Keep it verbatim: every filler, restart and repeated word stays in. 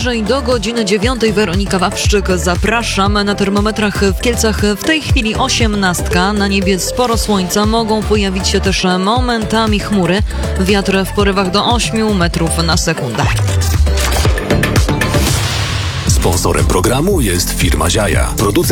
najbliżej do godziny dziewiątej. Weronika Wawrzyk, zapraszam. Na termometrach w Kielcach w tej chwili osiemnastka. Na niebie sporo słońca, mogą pojawić się też momentami chmury. Wiatr w porywach do ośmiu metrów na sekundę. Sponsorem programu jest firma Ziaja. Producent